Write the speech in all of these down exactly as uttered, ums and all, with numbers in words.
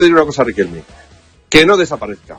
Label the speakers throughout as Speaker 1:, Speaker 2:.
Speaker 1: pedir una cosa a Riquelme, que no desaparezca.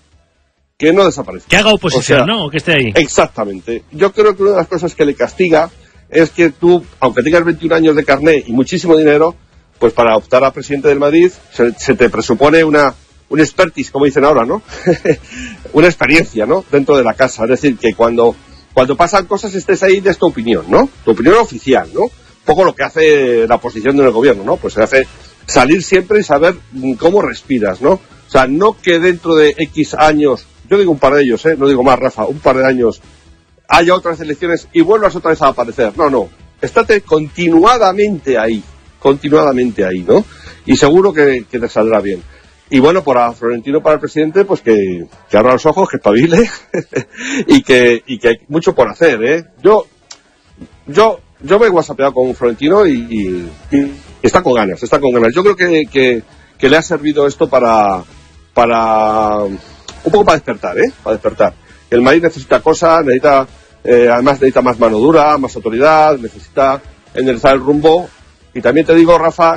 Speaker 1: Que no desaparezca.
Speaker 2: Que haga oposición, o sea, ¿no? O que esté ahí.
Speaker 1: Exactamente. Yo creo que una de las cosas que le castiga es que tú, aunque tengas veintiún años de carné y muchísimo dinero, pues para optar a presidente del Madrid se, se te presupone una un expertise, como dicen ahora, ¿no? Una experiencia, ¿no? Dentro de la casa. Es decir, que cuando, cuando pasan cosas estés ahí de tu opinión, ¿no? Tu opinión oficial, ¿no? Un poco lo que hace la oposición del gobierno, ¿no? Pues se hace salir siempre y saber cómo respiras, ¿no? O sea, no que dentro de X años, yo digo un par de ellos, ¿eh? No digo más, Rafa, un par de años, haya otras elecciones y vuelvas otra vez a aparecer. No, no. Estate continuadamente ahí. Continuadamente ahí, ¿no? Y seguro que, que te saldrá bien. Y bueno, para Florentino, para el presidente, pues que, que abra los ojos, que espabile y que y que hay mucho por hacer, ¿eh? Yo yo yo me he whatsappeado con Florentino y, y, y está con ganas, está con ganas. Yo creo que, que, que le ha servido esto para para un poco para despertar, ¿eh? Para despertar. El Madrid necesita cosas, necesita eh, además necesita más mano dura, más autoridad, necesita enderezar el rumbo. Y también te digo, Rafa,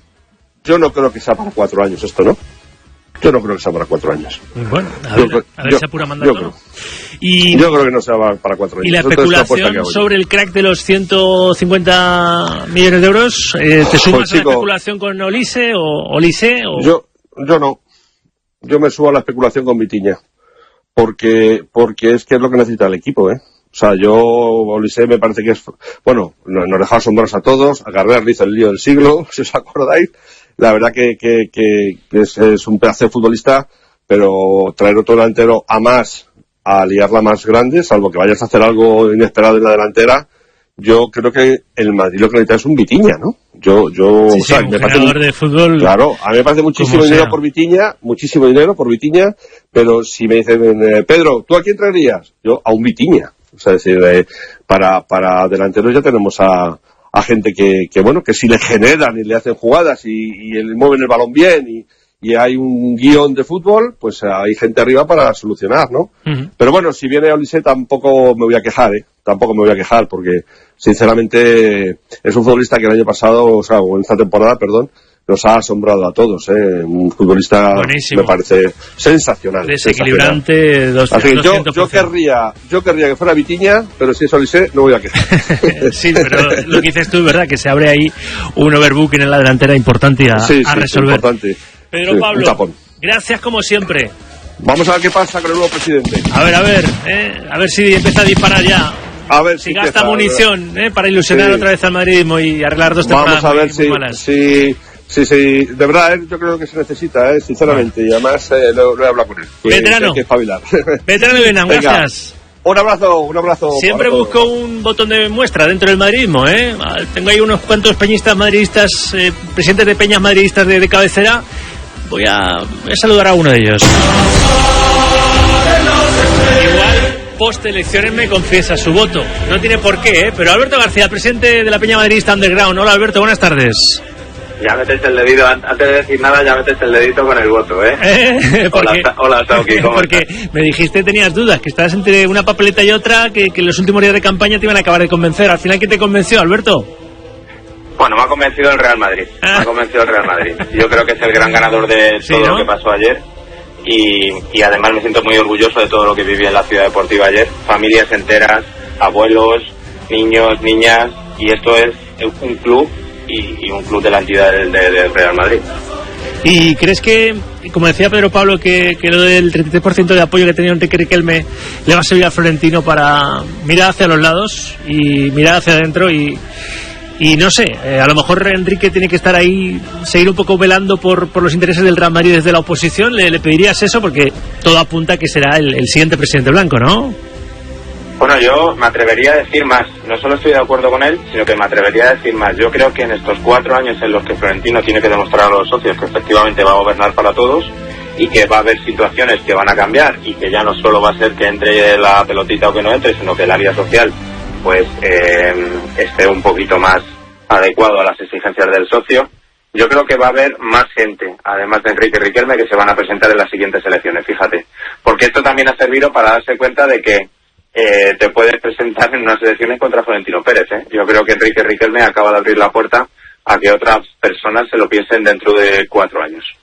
Speaker 1: yo no creo que sea para cuatro años esto, ¿no? Yo no creo que sea para cuatro años.
Speaker 2: Bueno, a ver,
Speaker 1: yo,
Speaker 2: a ver
Speaker 1: yo,
Speaker 2: si apura mandato,
Speaker 1: yo,
Speaker 2: ¿no? Y,
Speaker 1: yo creo que no sea para cuatro años.
Speaker 2: Y la especulación sobre el crack de los ciento cincuenta millones de euros, eh, ¿te sumas pues, chico, a la especulación con Olise o Olise? O...
Speaker 1: Yo, yo no. Yo me subo a la especulación con Vitinha. Porque, porque es que es lo que necesita el equipo, ¿eh? O sea, yo, Olise me parece que es, bueno, nos dejó asombrosos a todos, a Garber le hizo el lío del siglo, si os acordáis. La verdad que, que, que, que es, es un pedazo de futbolista, pero traer otro delantero a más, a liarla más grande, salvo que vayas a hacer algo inesperado en la delantera, yo creo que el Madrid lo que necesita es un Vitinha, ¿no? Yo, yo,
Speaker 2: sí,
Speaker 1: o sea,
Speaker 2: sí, un
Speaker 1: me
Speaker 2: generador
Speaker 1: parece,
Speaker 2: de fútbol.
Speaker 1: Claro, a mí me parece muchísimo dinero por Vitinha, muchísimo dinero por Vitinha, pero si me dicen, eh, Pedro, ¿tú a quién traerías? Yo, a un Vitinha. O sea, es decir, eh, para, para delanteros ya tenemos a, a gente que, que, bueno, que si le generan y le hacen jugadas y, y el, mueven el balón bien y, y hay un guión de fútbol, pues hay gente arriba para solucionar, ¿no? Uh-huh. Pero bueno, si viene Olise tampoco me voy a quejar, ¿eh? Tampoco me voy a quejar porque, sinceramente, es un futbolista que el año pasado, o sea, o en esta temporada, perdón, nos ha asombrado a todos, ¿eh? Un futbolista, buenísimo, me parece sensacional.
Speaker 2: Desequilibrante,
Speaker 1: sensacional.
Speaker 2: Dos,
Speaker 1: Así que yo, yo querría, yo querría que fuera Vitinha, pero si es Olise, no voy a quejar.
Speaker 2: Sí, pero lo que dices tú es verdad, que se abre ahí un overbooking en la delantera importante a,
Speaker 1: sí,
Speaker 2: a
Speaker 1: sí,
Speaker 2: resolver.
Speaker 1: Importante.
Speaker 2: Pedro
Speaker 1: sí,
Speaker 2: Pablo, gracias como siempre.
Speaker 1: Vamos a ver qué pasa con el nuevo presidente.
Speaker 2: A ver, a ver, ¿eh? A ver si empieza a disparar ya.
Speaker 1: A ver
Speaker 2: si,
Speaker 1: si
Speaker 2: gasta
Speaker 1: empieza,
Speaker 2: munición, ¿eh? Para ilusionar sí. otra vez al madridismo y arreglar dos temporadas.
Speaker 1: Vamos a ver
Speaker 2: muy,
Speaker 1: si,
Speaker 2: muy malas.
Speaker 1: si Sí, sí, de verdad, ¿eh? Yo creo que se necesita, ¿eh? Sinceramente, y además eh, lo, lo he hablado con él. Que,
Speaker 2: Veterano.
Speaker 1: Que hay que espabilar.
Speaker 2: Veterano y Benan, gracias.
Speaker 1: Un abrazo, un abrazo.
Speaker 2: Siempre busco un botón de muestra dentro del madridismo, ¿eh? Tengo ahí unos cuantos peñistas madridistas, eh, presidentes de peñas madridistas de, de cabecera. Voy a, voy a saludar a uno de ellos. Igual, post elecciones me confiesa su voto. No tiene por qué, ¿eh? Pero Alberto García, presidente de la peña madridista Underground. Hola, Alberto, buenas tardes.
Speaker 3: Ya metes el dedito, antes de decir nada, ya metes el dedito con el voto, ¿eh?
Speaker 2: ¿Eh?
Speaker 3: Hola, hola, Sauki, ¿cómo
Speaker 2: Porque
Speaker 3: estás?
Speaker 2: Me dijiste, tenías dudas, que estabas entre una papeleta y otra, que, que en los últimos días de campaña te iban a acabar de convencer. Al final, ¿qué te convenció, Alberto?
Speaker 3: Bueno, me ha convencido el Real Madrid. Ah. Me ha convencido el Real Madrid. Yo creo que es el gran ganador de
Speaker 2: sí,
Speaker 3: todo
Speaker 2: ¿no?
Speaker 3: lo que pasó ayer. Y, y además me siento muy orgulloso de todo lo que viví en la Ciudad Deportiva ayer. Familias enteras, abuelos, niños, niñas. Y esto es un club y, y un club de la entidad del, de, del Real Madrid.
Speaker 2: ¿Y crees que, como decía Pedro Pablo, que, que lo del treinta y tres por ciento de apoyo que tenía Enrique Riquelme le va a servir a Florentino para mirar hacia los lados y mirar hacia adentro y... Y no sé, eh, a lo mejor Enrique tiene que estar ahí, seguir un poco velando por, por los intereses del Real Madrid desde la oposición. ¿Le, le pedirías eso? Porque todo apunta a que será el, el siguiente presidente blanco, ¿no?
Speaker 3: Bueno, yo me atrevería a decir más. No solo estoy de acuerdo con él, sino que me atrevería a decir más. Yo creo que en estos cuatro años en los que Florentino tiene que demostrar a los socios que efectivamente va a gobernar para todos y que va a haber situaciones que van a cambiar y que ya no solo va a ser que entre la pelotita o que no entre, sino que el área social pues eh, esté un poquito más adecuado a las exigencias del socio. Yo creo que va a haber más gente, además de Enrique Riquelme, que se van a presentar en las siguientes elecciones, fíjate. Porque esto también ha servido para darse cuenta de que eh, te puedes presentar en unas elecciones contra Florentino Pérez, ¿eh? Yo creo que Enrique Riquelme acaba de abrir la puerta a que otras personas se lo piensen dentro de cuatro años.